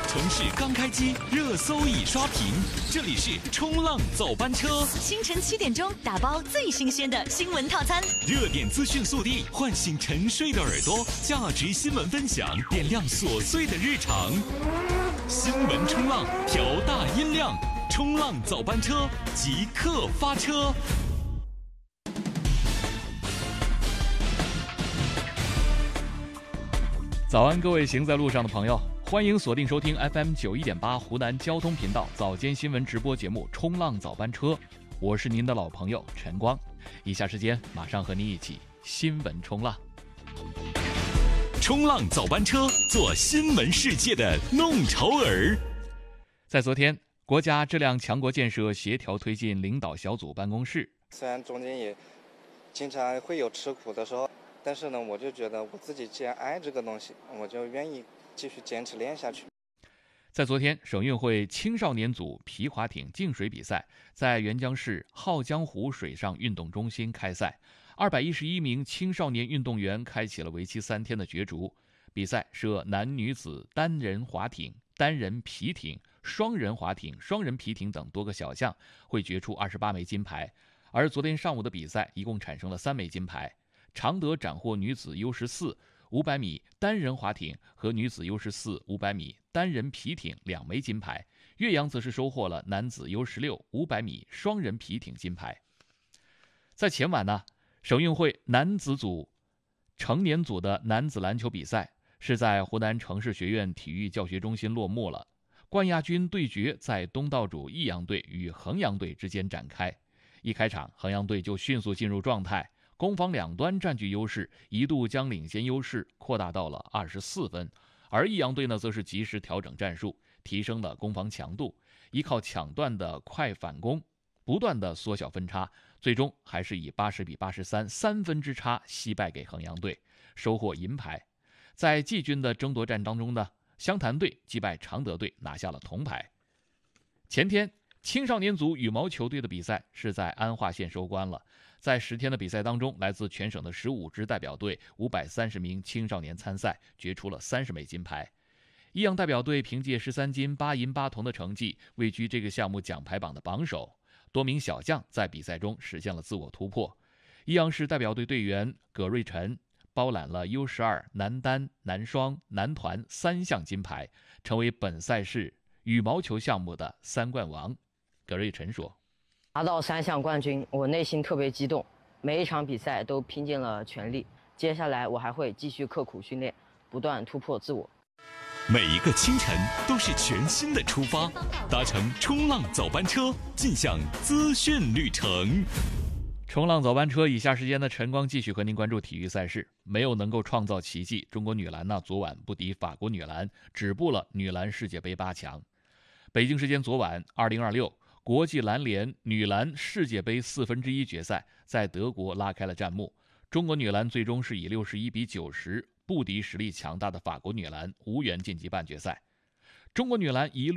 城市刚开机，热搜已刷屏。这里是冲浪早班车， 清晨7点钟打包最新鲜的新闻套餐， 热点资讯速递，唤醒沉睡的耳朵，价值新闻分享，点亮琐碎的日常。新闻冲浪，调大音量，冲浪早班车即刻发车。 早安，各位行在路上的朋友，欢迎锁定收听 FM 91.8湖南交通频道早间新闻直播节目《冲浪早班车》，我是您的老朋友陈光。以下时间马上和您一起新闻冲浪。 冲浪早班车，做新闻世界的弄潮儿。 在昨天，国家质量强国建设协调推进领导小组办公室， 虽然中间也经常会有吃苦的时候，但是呢，我就觉得我自己既然爱这个东西，我就愿意继续坚持练下去。 在昨天，省运会青少年组皮划艇净水比赛在沅江市浩江湖水上运动中心开赛，211名青少年运动员开启了为期3天的角逐。比赛设男女子单人划艇、单人皮艇、双人划艇、双人皮艇等多个小项，会决出28枚金牌。而昨天上午的比赛一共产生了3枚金牌。常德斩获女子 U14 500米单人划艇和女子 U14 500米单人皮艇2枚金牌，岳阳则是收获了男子 U16 500米双人皮艇金牌。在前晚呢，省运会男子组成年组的男子篮球比赛是在湖南城市学院体育教学中心落幕了。冠亚军对决在东道主益阳队与衡阳队之间展开。一开场，衡阳队就迅速进入状态，攻防两端占据优势，一度将领先优势扩大到了24分。而益阳队呢，则是及时调整战术，提升了攻防强度，依靠抢断的快反攻，不断的缩小分差，最终还是以80比83 3分之差惜败给衡阳队，收获银牌。在季军的争夺战当中呢，湘潭队击败常德队拿下了铜牌。前天，青少年组羽毛球队的比赛是在安化县收官了。在10天的比赛当中，来自全省的15支代表队530名青少年参赛，决出了30枚金牌。益阳代表队凭借13金8银8铜的成绩，位居这个项目奖牌榜的榜首。多名小将在比赛中实现了自我突破。益阳市代表队队员葛瑞晨包揽了 U12 男单、男双、男团3项金牌，成为本赛事羽毛球项目的3冠王。葛瑞晨说， 拿到3项冠军，我内心特别激动，每一场比赛都拼尽了全力。接下来我还会继续刻苦训练，不断突破自我。 每一个清晨都是全新的出发，搭乘冲浪早班车，进向资讯旅程。 冲浪早班车，以下时间的晨光继续和您关注体育赛事。没有能够创造奇迹，中国女篮呢昨晚不敌法国女篮，止步了女篮世界杯8强。北京时间昨晚，2026国际篮联女篮世界杯1/4决赛在德国拉开了战幕。中国女篮最终是以61比90不敌实力强大的法国女篮，无缘晋级半决赛。中国女篮一路